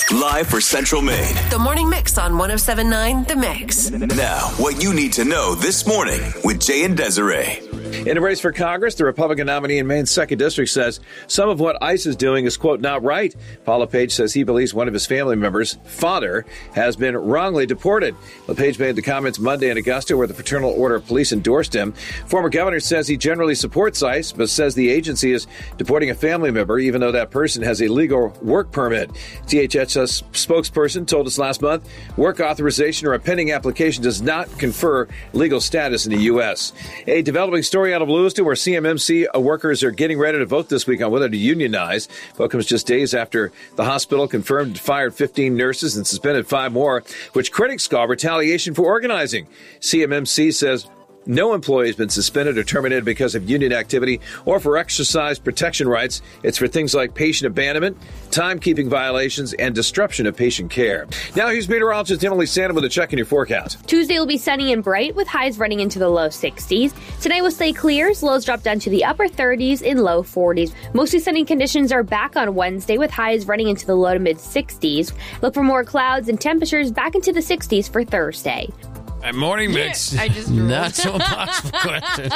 Live for Central Maine. The Morning Mix on 107.9 The Mix. Now, what you need to know this morning with Jay and Desiree. In a race for Congress, the Republican nominee in Maine's 2nd District says some of what ICE is doing is, quote, not right. Paul LePage says he believes one of his family members, father, has been wrongly deported. LePage made the comments Monday in Augusta where the Fraternal Order of Police endorsed him. Former governor says he generally supports ICE, but says the agency is deporting a family member even though that person has a legal work permit. DHS spokesperson told us last month work authorization or a pending application does not confer legal status in the U.S. A developing story out of Lewiston where CMMC workers are getting ready to vote this week on whether to unionize. Vote comes just days after the hospital confirmed it fired 15 nurses and suspended 5 more, which critics call retaliation for organizing. CMMC says no employee has been suspended or terminated because of union activity or for exercise protection rights. It's for things like patient abandonment, timekeeping violations, and disruption of patient care. Now here's meteorologist Emily Sandham with a check in your forecast. Tuesday will be sunny and bright with highs running into the low 60s. Tonight will stay clear. Lows drop down to the upper 30s and low 40s. Mostly sunny conditions are back on Wednesday with highs running into the low to mid 60s. Look for more clouds and temperatures back into the 60s for Thursday. Morning Mix. I just Not so impossible question.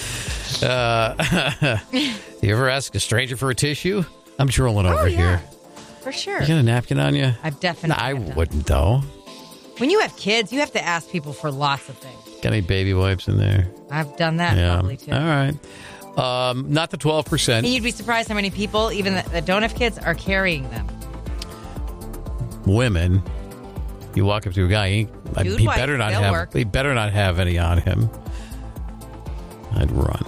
You ever ask a stranger for a tissue? I'm drooling over here. For sure. You got a napkin on you? I've definitely. I wouldn't, though. When you have kids, you have to ask people for lots of things. Got any baby wipes in there? I've done that probably too. All right. Not the 12%. And you'd be surprised how many people, even that don't have kids, are carrying them. Women. You walk up to a guy, he better not have any on him. I'd run.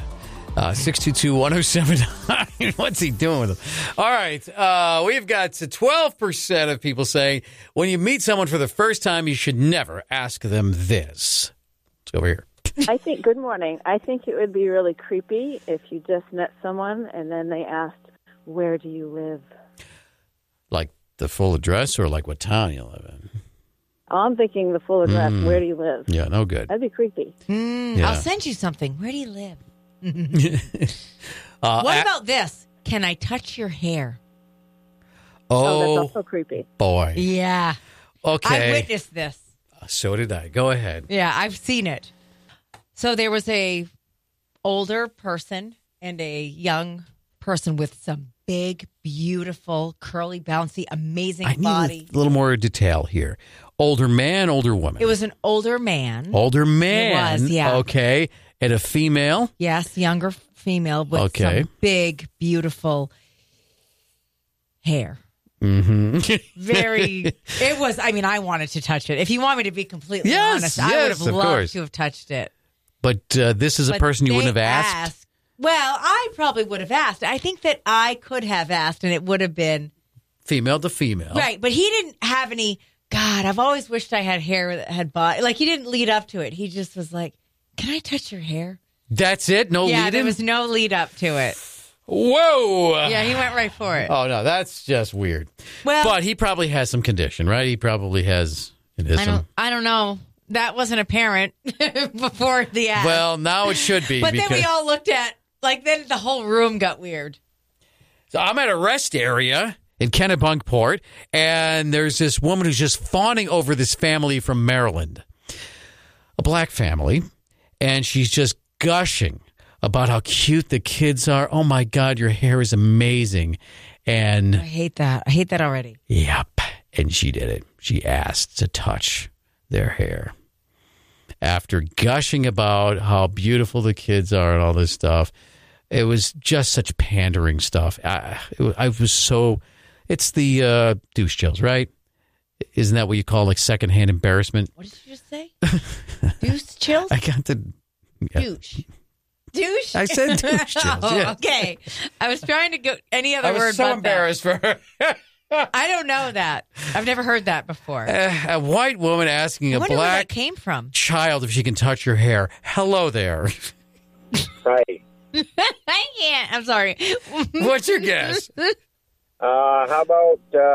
622-1079. What's he doing with them? All right. We've got 12% of people saying when you meet someone for the first time, you should never ask them this. Let's go over here. Good morning. I think it would be really creepy if you just met someone and then they asked, where do you live? Like the full address or like what town you live in? I'm thinking the full address. Where do you live? Yeah, no good. That'd be creepy. Yeah. I'll send you something. Where do you live? What about this? Can I touch your hair? Oh, that's also creepy. Boy. Yeah. Okay. I witnessed this. So did I. Go ahead. Yeah, I've seen it. So there was a older person and a young person with some big, beautiful, curly, bouncy, amazing body. I need a little more detail here. Older man, older woman? It was an older man. Older man? It was, yeah. Okay. And a female? Yes, younger female with some big, beautiful hair. Mm-hmm. It was, I wanted to touch it. If you want me to be completely honest, I would have loved to have touched it. But this is a person you wouldn't have asked? Well, I probably would have asked. I think that I could have asked, and it would have been female to female. Right, but he didn't have any, God, I've always wished I had hair that had body. Like, he didn't lead up to it. He just was like, can I touch your hair? That's it? No lead-in? Yeah, there was no lead up to it. Whoa! Yeah, he went right for it. Oh, no, that's just weird. Well, but he probably has some condition, right? He probably has an ism. I don't know. That wasn't apparent before the ad. Well, now it should be. But then we all looked at, then the whole room got weird. So I'm at a rest area in Kennebunkport, and there's this woman who's just fawning over this family from Maryland, a black family, and she's just gushing about how cute the kids are. Oh, my God, your hair is amazing. And I hate that. I hate that already. Yep. And she did it. She asked to touch their hair. After gushing about how beautiful the kids are and all this stuff, it was just such pandering stuff. I was so... It's the douche chills, right? Isn't that what you call secondhand embarrassment? What did you just say? Douche chills? I got the... Yeah. Douche? I said douche chills, yeah. Okay. I was trying to go any other word but I was so embarrassed for her. I don't know that. I've never heard that before. A white woman asking a black where that came from. child if she can touch your hair. Hello there. Hi. I can't. I'm sorry. What's your guess? How about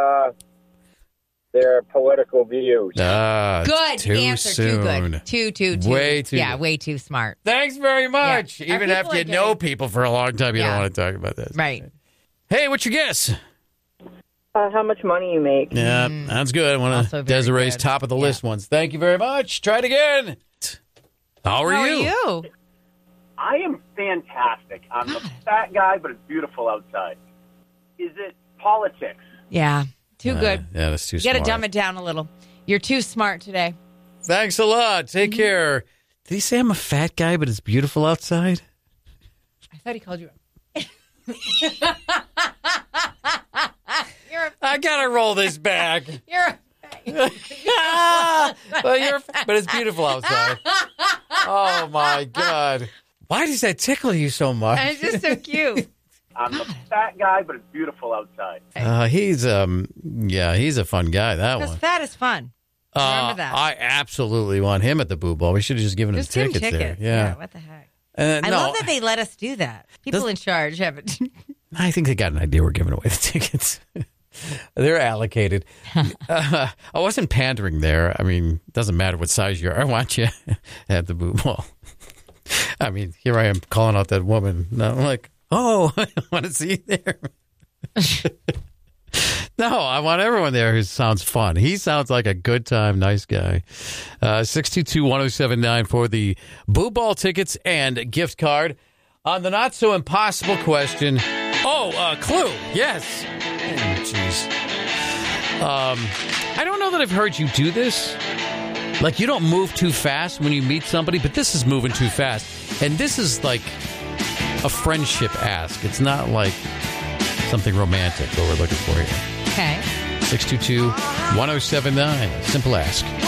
their political views? Good too answer. Soon. Too good. Too. Way too. Yeah, way too smart. Thanks very much. Yeah. Even after you know people for a long time, you don't want to talk about this. Right. Hey, what's your guess? how much money you make. Yeah, that's good. One Also of very Desiree's good. top of the list ones. Thank you very much. Try it again. How are you? I am fantastic. I'm a fat guy, but it's beautiful outside. Is it politics? Yeah, too good. Yeah, that's too You got to smart. dumb it down a little. You're too smart today. Thanks a lot. Take care. Did he say I'm a fat guy, but it's beautiful outside? I thought he called you. I gotta roll this back. You're but it's beautiful outside. Oh my God! Why does that tickle you so much? It's just so cute. I'm a fat guy, but it's beautiful outside. He's a fun guy. That Because one. fat is fun. Remember that. I absolutely want him at the Boo Ball. We should have just given him Just give him tickets there. tickets. Yeah. What the heck? No, I love that they let us do that. People Does- in charge haven't. I think they got an idea we're giving away the tickets. They're allocated. I wasn't pandering there. I mean, it doesn't matter what size you are. I want you at the Boo Ball. I mean, here I am calling out that woman. And I'm like, oh, I want to see you there. No, I want everyone there who sounds fun. He sounds like a good time, nice guy. 622-1079 for the Boo Ball tickets and gift card. On the not so impossible question. Clue. Yes. Oh, jeez. I don't know that I've heard you do this. Like, you don't move too fast when you meet somebody, but this is moving too fast. And this is like a friendship ask. It's not like something romantic what we're looking for here. Okay. 622-1079. Simple ask.